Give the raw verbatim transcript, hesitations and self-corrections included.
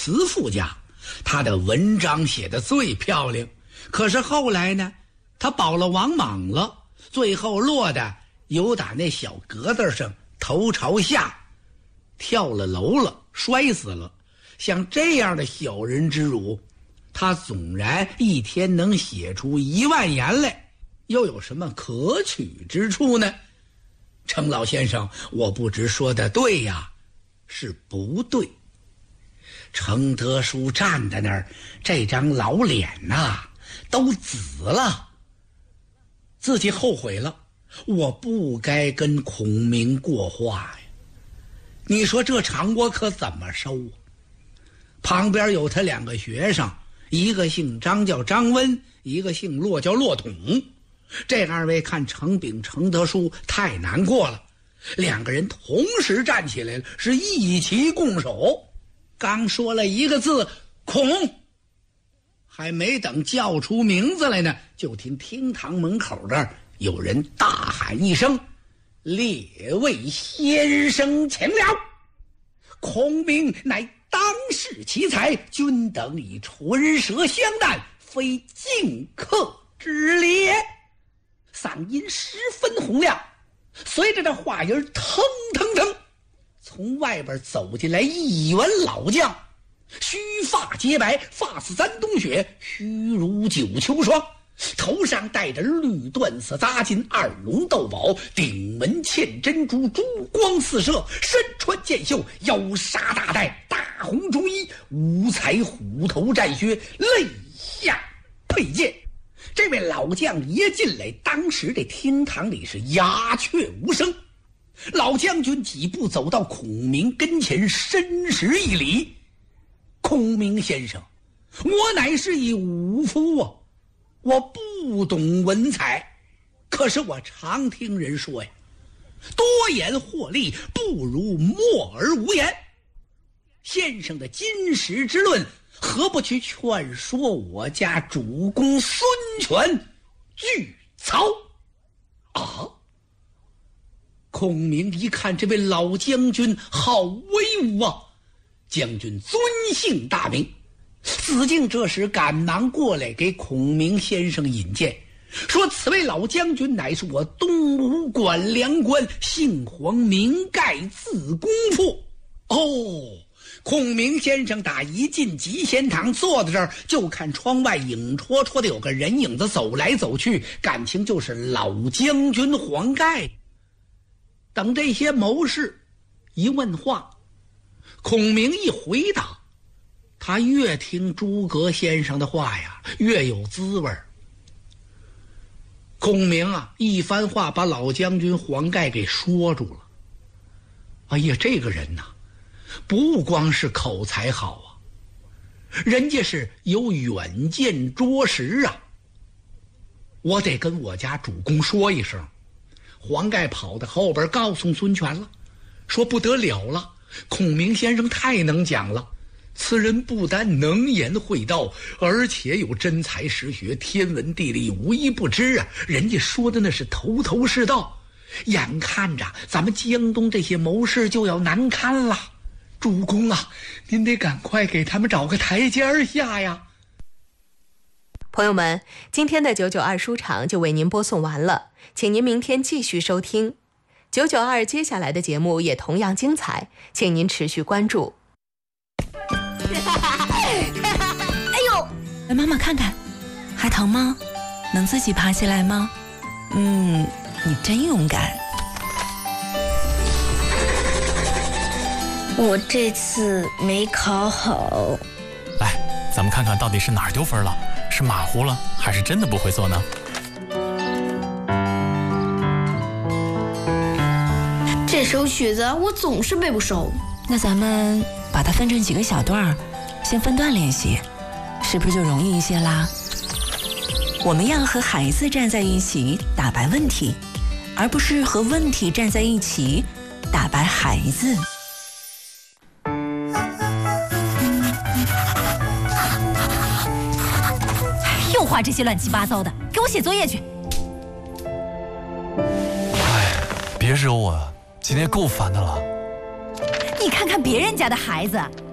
慈父家，他的文章写得最漂亮。可是后来呢，他保了王莽了，最后落得由打那小格子上头朝下跳了楼了，摔死了。像这样的小人之辱，他纵然一天能写出一万言来，又有什么可取之处呢？程老先生，我不知说的对呀，是不对。程德书站在那儿，这张老脸呐、啊、都紫了，自己后悔了，我不该跟孔明过话呀。你说这场我可怎么收啊？旁边有他两个学生，一个姓张叫张温，一个姓骆叫骆统。这二位看程炳、程德书太难过了，两个人同时站起来了，是一齐拱手。刚说了一个字孔，还没等叫出名字来呢，就听厅堂门口这儿有人大喊一声：列位先生请了，孔明乃当世奇才，君等以唇舌相待，非敬客之列。嗓音十分洪亮，随着这话音腾腾腾，从外边走进来一员老将，须发洁白，发似三冬雪，须如九秋霜，头上戴着绿缎色扎金二龙斗宝，顶门嵌珍珠，珠光四射，身穿剑袖，腰纱大带，大红中衣，五彩虎头战靴，肋下佩剑。这位老将一进来，当时这厅堂里是鸦雀无声。老将军几步走到孔明跟前，深施一礼：孔明先生，我乃是一武夫啊，我不懂文采，可是我常听人说呀，多言获利不如默而无言。先生的金石之论，何不去劝说我家主公孙权拒曹啊？孔明一看这位老将军好威武啊，将军尊姓大名？子敬这时赶忙过来给孔明先生引荐，说此位老将军乃是我东吴管粮官，姓黄名盖，字公父。哦，孔明先生打一进集贤堂，坐在这儿就看窗外影绰绰的有个人影子走来走去，感情就是老将军黄盖。等这些谋士一问话，孔明一回答，他越听诸葛先生的话呀，越有滋味。孔明啊，一番话把老将军黄盖给说住了。哎呀，这个人呐、啊，不光是口才好啊，人家是有远见卓识啊。我得跟我家主公说一声。黄盖跑到后边告诉孙权了，说不得了了，孔明先生太能讲了，此人不但能言会道，而且有真才实学，天文地理无一不知啊！人家说的那是头头是道，眼看着咱们江东这些谋士就要难堪了，主公啊，您得赶快给他们找个台阶下呀！ 朋友们，今天的九九二书场就为您播送完了，请您明天继续收听九九二，接下来的节目也同样精彩，请您持续关注。 哎呦，来妈妈看看，还疼吗？能自己爬起来吗？嗯，你真勇敢。 我这次没考好。 来，咱们看看到底是哪儿丢分了，是马虎了，还是真的不会做呢？ 这首曲子我总是背不熟。 那咱们把它分成几个小段，先分段练习，是不是就容易一些啦？我们要和孩子站在一起打败问题，而不是和问题站在一起打败孩子。 又画这些乱七八糟的，给我写作业去。 哎，别惹我，今天够烦的了。 你看看别人家的孩子，